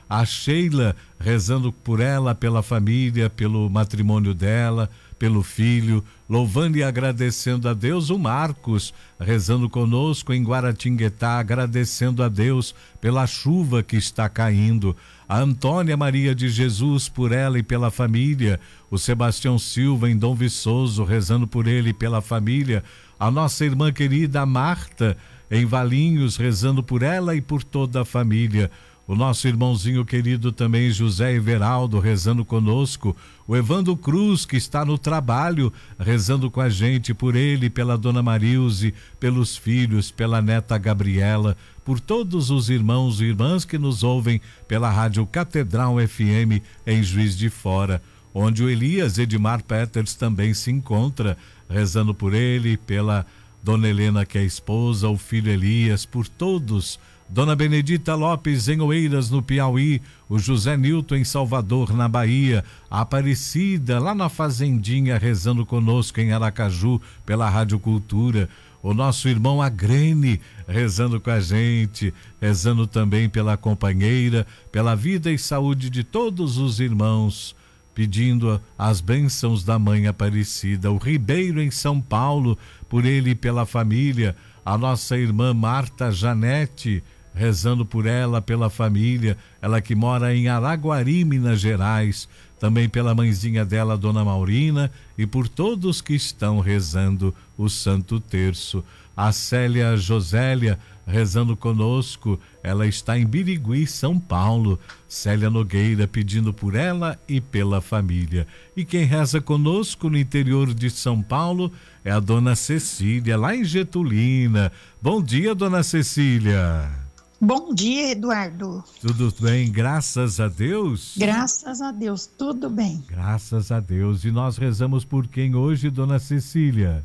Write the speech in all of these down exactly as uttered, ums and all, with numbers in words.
a Sheila, rezando por ela, pela família, pelo matrimônio dela, pelo filho, louvando e agradecendo a Deus. O Marcos, rezando conosco em Guaratinguetá, agradecendo a Deus pela chuva que está caindo. A Antônia Maria de Jesus, por ela e pela família. O Sebastião Silva em Dom Viçoso, rezando por ele e pela família. A nossa irmã querida Marta, em Valinhos, rezando por ela e por toda a família. O nosso irmãozinho querido também, José Everaldo, rezando conosco. O Evandro Cruz, que está no trabalho, rezando com a gente, por ele, pela dona Marilze, pelos filhos, pela neta Gabriela, por todos os irmãos e irmãs que nos ouvem pela Rádio Catedral F M em Juiz de Fora, onde o Elias Edmar Peters também se encontra, rezando por ele, pela dona Helena, que é a esposa, o filho Elias, por todos. Dona Benedita Lopes em Oeiras, no Piauí, o José Nilton em Salvador, na Bahia, a Aparecida lá na Fazendinha, rezando conosco em Aracaju pela Rádio Cultura, o nosso irmão Agrene rezando com a gente, rezando também pela companheira, pela vida e saúde de todos os irmãos, pedindo as bênçãos da Mãe Aparecida. O Ribeiro em São Paulo, por ele e pela família, a nossa irmã Marta Janete, rezando por ela, pela família, ela que mora em Araguari, Minas Gerais, também pela mãezinha dela, Dona Maurina, e por todos que estão rezando o Santo Terço. A Célia Josélia, rezando conosco, ela está em Birigui, São Paulo. Célia Nogueira, pedindo por ela e pela família. E quem reza conosco no interior de São Paulo é a Dona Cecília, lá em Getulina. Bom dia, Dona Cecília. Bom dia, Eduardo. Tudo bem, graças a Deus? Graças a Deus, tudo bem. Graças a Deus. E nós rezamos por quem hoje, Dona Cecília?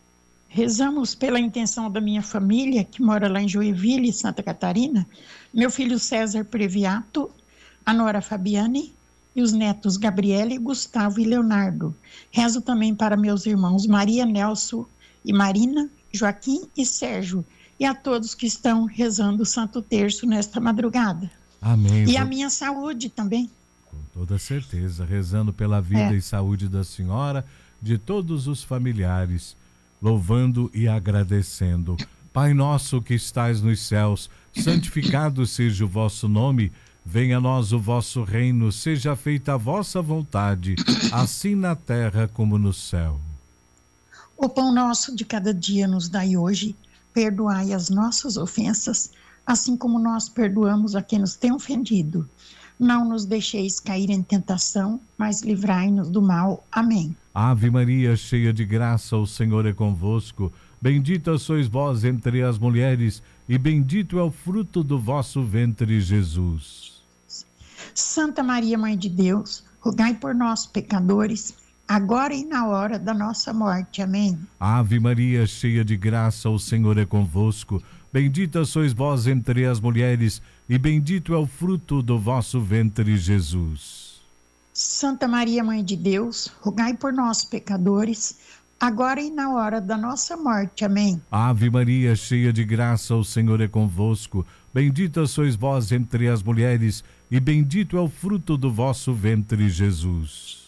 Rezamos pela intenção da minha família, que mora lá em Joinville, Santa Catarina, meu filho César Previato, a nora Fabiane e os netos Gabriele, Gustavo e Leonardo. Rezo também para meus irmãos Maria, Nelson e Marina, Joaquim e Sérgio, e a todos que estão rezando o Santo Terço nesta madrugada. Amém. E a minha saúde também. Com toda certeza, rezando pela vida é. e saúde da senhora, de todos os familiares, louvando e agradecendo. Pai nosso que estais nos céus, santificado seja o vosso nome, venha a nós o vosso reino, seja feita a vossa vontade, assim na terra como no céu. O pão nosso de cada dia nos dai hoje, perdoai as nossas ofensas, assim como nós perdoamos a quem nos tem ofendido. Não nos deixeis cair em tentação, mas livrai-nos do mal. Amém. Ave Maria, cheia de graça, o Senhor é convosco. Bendita sois vós entre as mulheres, e bendito é o fruto do vosso ventre, Jesus. Santa Maria, Mãe de Deus, rogai por nós, pecadores, agora e na hora da nossa morte. Amém. Ave Maria, cheia de graça, o Senhor é convosco. Bendita sois vós entre as mulheres, e bendito é o fruto do vosso ventre, Jesus. Santa Maria, Mãe de Deus, rogai por nós, pecadores, agora e na hora da nossa morte. Amém. Ave Maria, cheia de graça, o Senhor é convosco. Bendita sois vós entre as mulheres, e bendito é o fruto do vosso ventre, Jesus.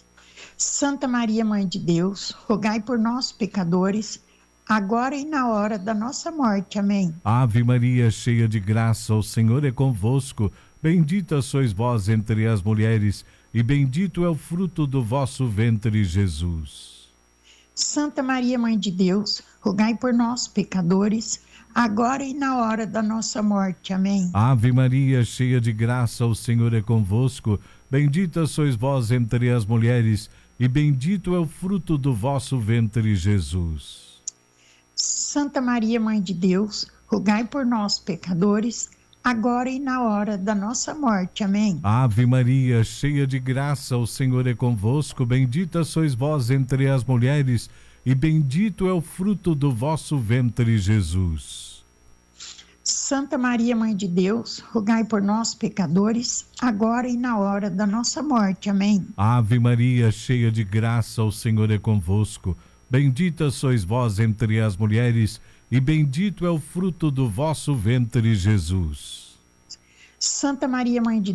Santa Maria, Mãe de Deus, rogai por nós, pecadores, agora e na hora da nossa morte. Amém. Ave Maria, cheia de graça, o Senhor é convosco. Bendita sois vós entre as mulheres, e bendito é o fruto do vosso ventre, Jesus. Santa Maria, Mãe de Deus, rogai por nós, pecadores, agora e na hora da nossa morte. Amém. Ave Maria, cheia de graça, o Senhor é convosco. Bendita sois vós entre as mulheres, e bendito é o fruto do vosso ventre, Jesus. Santa Maria, Mãe de Deus, rogai por nós, pecadores, agora e na hora da nossa morte. Amém. Ave Maria, cheia de graça, o Senhor é convosco. Bendita sois vós entre as mulheres, e bendito é o fruto do vosso ventre, Jesus. Santa Maria, Mãe de Deus, rogai por nós, pecadores, agora e na hora da nossa morte. Amém. Ave Maria, cheia de graça, o Senhor é convosco. Bendita sois vós entre as mulheres, e bendito é o fruto do vosso ventre, Jesus. Santa Maria, Mãe de